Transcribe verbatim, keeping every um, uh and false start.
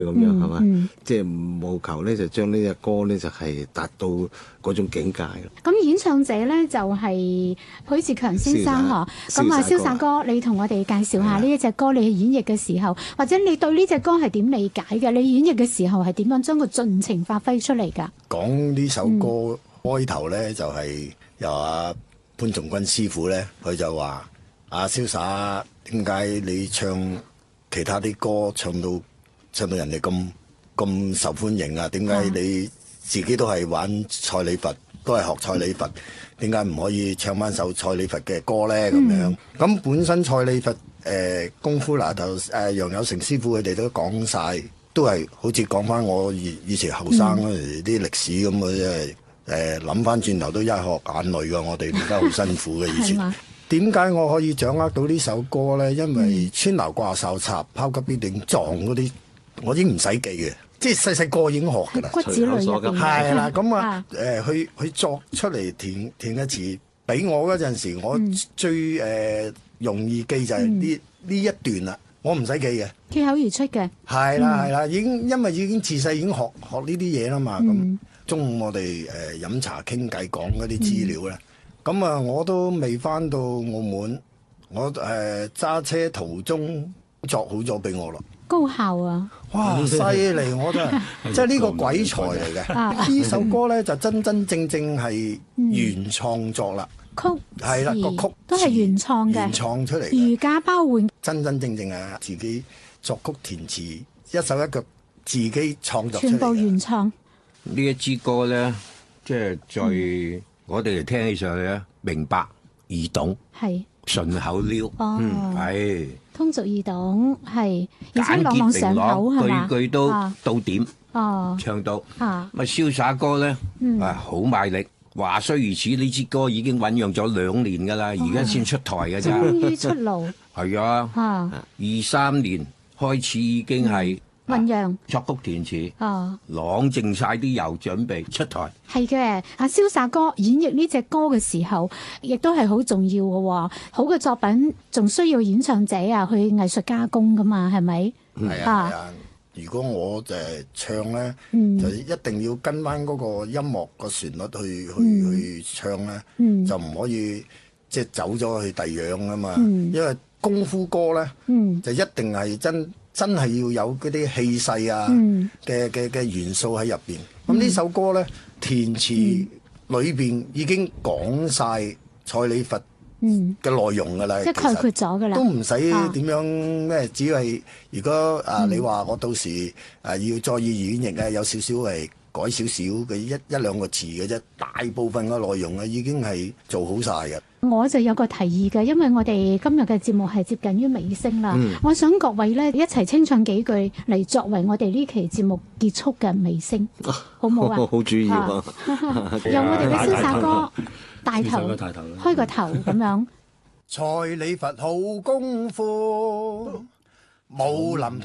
咁樣係嘛？即係務求咧就將呢隻歌咧就係達到嗰種境界咯。 咁演唱者咧就係許志強先生嗬。咁啊，瀟灑哥，你同我哋介紹下呢一隻歌，你演繹嘅時候，或者你對呢隻歌係點理解嘅？你演繹嘅時候係點樣將佢盡情發揮出嚟㗎？ 講呢首歌開頭咧就係由阿潘仲君師傅咧，佢就話：阿瀟灑，點解你唱其他啲歌唱到唱到人哋咁咁受歡迎啊？點解你自己都係玩蔡李佛，都係學蔡李佛，點解唔可以唱翻首蔡李佛嘅歌咧？咁樣咁本身蔡李佛誒、呃、功夫嗱頭誒楊有成師傅佢哋都講晒，都係好似講翻我以以前後生嗰時啲歷史咁嘅，即係誒諗翻轉頭都一殼眼淚㗎。我哋而家好辛苦嘅以前。點解我可以掌握到呢首歌咧？因為穿流掛哨插拋急必定撞嗰啲，我已經唔使記嘅，即係細細個已經學㗎啦。 骨子裏入邊係啦，咁啊誒，佢佢作出嚟填填嘅詞，俾我嗰陣時，我最誒、呃、容易記就係呢呢一段啦，我唔使記嘅， 脫口而出嘅。 係啦係啦，已經因為已經自細已經學學呢啲嘢啦嘛。咁、嗯、中午我哋誒、呃、飲茶傾偈講嗰啲資料咧。嗯咁啊！我都未翻到澳門，我誒揸、呃、車途中作好咗俾我咯。 高效啊！ 哇，犀利！我真係即係呢個鬼才嚟嘅。呢首歌咧就真真正正係原創作啦、 嗯，曲係啦個曲都係原創嘅， 原創出嚟嘅， 如假包換， 真真正正啊！自己作曲填詞，一手一腳自己創作出嚟， 全部原創。 呢一支歌咧，即係最。嗯我哋嚟聽起上去咧，明白易懂，係順口溜，哦、嗯係通俗易懂，係而且朗朗上口係嘛， 句句都到點， 哦， 唱到，啊，咁啊瀟灑歌咧，嗯、啊好賣力。話雖如此，呢支歌已經醖釀咗兩年㗎啦，而家先出台㗎咋， 終於出爐， 係啊，二三年開始已經係。嗯醖釀作曲填詞， 哦， 朗淨晒啲油，準備出台。 係嘅，阿瀟灑哥演繹呢隻歌嘅時候，亦都係好重要嘅。好嘅作品仲需要演唱者啊去藝術加工噶嘛，係咪？ 係啊，係啊。如果我誒唱咧，嗯、就一定要跟翻嗰個音樂個旋律去去、嗯、去唱咧，嗯、就唔可以即係走咗去第樣啊嘛。嗯、因為功夫歌咧，嗯、就一定係真。真係要有嗰啲氣勢啊嘅嘅嘅元素喺入邊。咁呢、嗯、首歌咧，填詞裏邊已經講晒蔡李佛嘅內容㗎啦， 即係概括咗㗎啦， 都唔使點樣咩，啊、只係如果啊、嗯、你話我到時啊要再以演繹啊，有少少係改少少嘅一一兩個詞嘅啫，大部分嘅內容啊已經係做好晒嘅。 我就有個提議嘅，因為我哋今日嘅節目係接近於尾聲啦，嗯、我想各位咧一齊清唱幾句嚟作為我哋呢期節目結束嘅尾聲，好唔好啊？ 好主意喎！ 由我哋嘅瀟灑哥帶頭，開個頭咁樣。 蔡李佛好功夫，武林。